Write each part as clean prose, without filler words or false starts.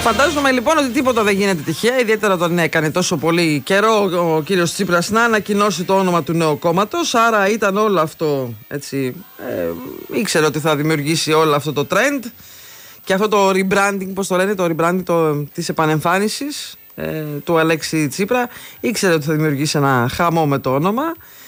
Φαντάζομαι λοιπόν ότι τίποτα δεν γίνεται τυχαία, ιδιαίτερα όταν έκανε τόσο πολύ καιρό ο κύριος Τσίπρας να ανακοινώσει το όνομα του νέου κόμματος. Άρα ήταν όλο αυτό έτσι. Ήξερε ότι θα δημιουργήσει όλο αυτό το trend και αυτό το rebranding, πώς το λένε, το rebranding της επανεμφάνισης του Αλέξη Τσίπρα. Ήξερε ότι θα δημιουργήσει ένα χαμό με το όνομα.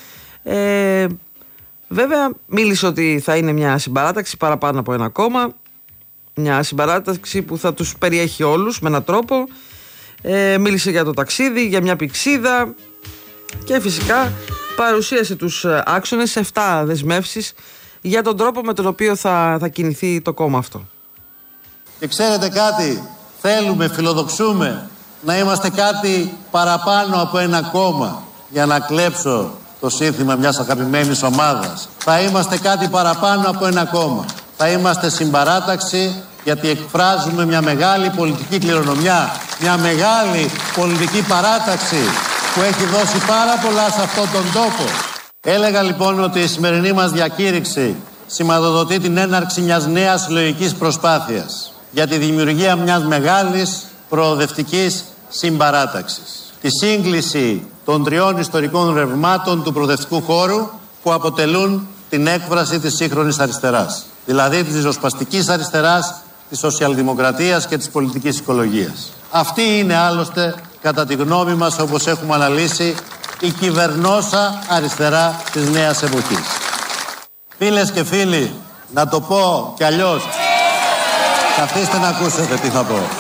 Βέβαια, μίλησε ότι θα είναι μια συμπαράταξη παραπάνω από ένα κόμμα. Μια συμπαράταξη που θα τους περιέχει όλους με έναν τρόπο. Μίλησε για το ταξίδι, για μια πηξίδα και φυσικά παρουσίασε τους άξονες, 7 δεσμεύσεις για τον τρόπο με τον οποίο θα κινηθεί το κόμμα αυτό. Και ξέρετε κάτι, θέλουμε, φιλοδοξούμε να είμαστε κάτι παραπάνω από ένα κόμμα. Για να κλέψω το σύνθημα μιας αγαπημένης ομάδας, θα είμαστε κάτι παραπάνω από ένα κόμμα. Θα είμαστε συμπαράταξη γιατί εκφράζουμε μια μεγάλη πολιτική κληρονομιά, μια μεγάλη πολιτική παράταξη που έχει δώσει πάρα πολλά σε αυτόν τον τόπο. Έλεγα λοιπόν ότι η σημερινή μας διακήρυξη σηματοδοτεί την έναρξη μιας νέας συλλογικής προσπάθειας για τη δημιουργία μιας μεγάλης προοδευτικής συμπαράταξης. Τη σύγκληση των 3 ιστορικών ρευμάτων του προοδευτικού χώρου που αποτελούν την έκφραση της σύγχρονης αριστεράς. Δηλαδή της ριζοσπαστικής αριστεράς, της σοσιαλδημοκρατίας και της πολιτικής οικολογίας. Αυτή είναι άλλωστε, κατά τη γνώμη μας, όπως έχουμε αναλύσει, η κυβερνόσα αριστερά της νέας εποχής. Φίλες και φίλοι, να το πω κι αλλιώς. Καθίστε να ακούσετε τι θα πω.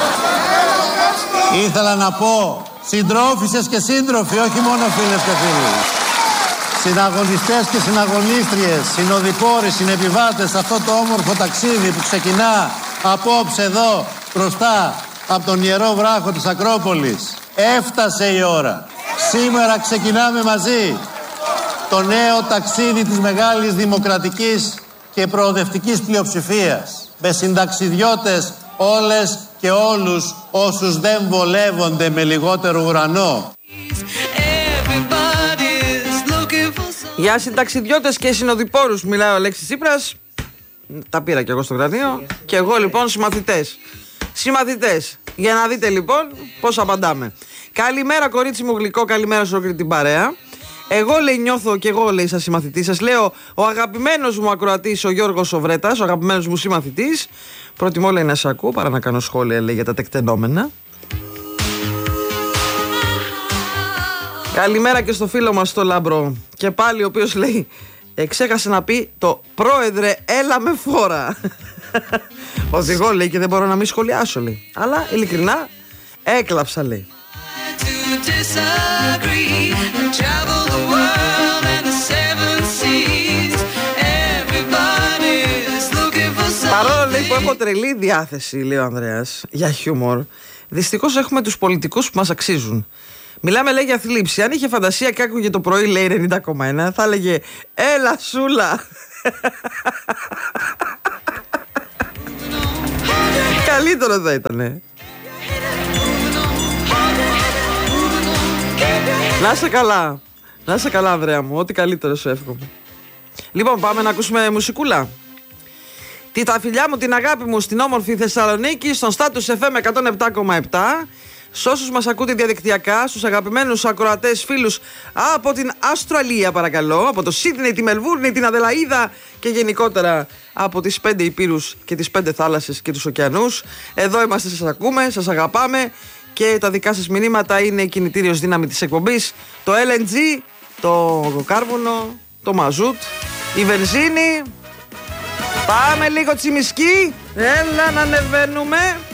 Ήθελα να πω συντρόφισσες και σύντροφοι, όχι μόνο φίλες και φίλοι. Συναγωνιστές και συναγωνίστριες, συνοδοιπόροι, συνεπιβάτες σε αυτό το όμορφο ταξίδι που ξεκινά απόψε εδώ μπροστά από τον Ιερό Βράχο της Ακρόπολης. Έφτασε η ώρα. Σήμερα ξεκινάμε μαζί το νέο ταξίδι της μεγάλης δημοκρατικής και προοδευτικής πλειοψηφίας. Με συνταξιδιώτες όλες και όλους όσους δεν βολεύονται με λιγότερο ουρανό. Για συνταξιδιώτες και συνοδοιπόρους μιλάει ο Αλέξης Τσίπρας. Τα πήρα κι εγώ στο κρανίο. Και εγώ λοιπόν συμμαθητές. Συμμαθητές. Για να δείτε λοιπόν πώς απαντάμε. Καλημέρα κορίτσι μου γλυκό, καλημέρα σε όλη την παρέα. Εγώ λέει νιώθω και εγώ λέει σαν συμμαθητή. Σας λέω ο αγαπημένος μου ακροατής ο Γιώργος Σοβρέτας, ο αγαπημένος μου συμμαθητής. Προτιμώ λέει να σε ακούω παρά να κάνω σχόλια λέει για τα τεκτενόμενα. Καλημέρα και στο φίλο μας το Λάμπρο. Και πάλι ο οποίος λέει ξέχασε να πει το πρόεδρε έλα με φόρα. Οδηγώ λέει και δεν μπορώ να μην σχολιάσω λέει. Αλλά ειλικρινά έκλαψα λέει. Παρόλο λέει που έχω τρελή διάθεση λέει ο Ανδρέας για χιούμορ, δυστυχώς έχουμε τους πολιτικούς που μας αξίζουν. Μιλάμε λέει για θλίψη. Αν είχε φαντασία και άκουγε το πρωί λέει 90,1 θα έλεγε έλα σούλα. Καλύτερο θα ήτανε. Να είσαι καλά. Να είσαι καλά Ανδρέα μου. Ό,τι καλύτερο σου εύχομαι. Λοιπόν πάμε να ακούσουμε μουσικούλα. Τα φιλιά μου, την αγάπη μου στην όμορφη Θεσσαλονίκη, στον Status FM 107,7. Σ' όσους μας ακούτε διαδικτυακά, στους αγαπημένους ακροατές φίλους από την Αυστραλία παρακαλώ, από το Σίδνεϊ, τη Μελβούρνη, την Αδελαΐδα και γενικότερα από τις 5 υπήρους και τις 5 θάλασσες και τους ωκεανούς. Εδώ είμαστε, σας ακούμε, σας αγαπάμε και τα δικά σας μηνύματα είναι η κινητήριος δύναμη της εκπομπής, το LNG, το κάρβουνο, το μαζούτ, η βενζίνη. Πάμε λίγο τσιμισκή, έλα να ανεβαίνουμε.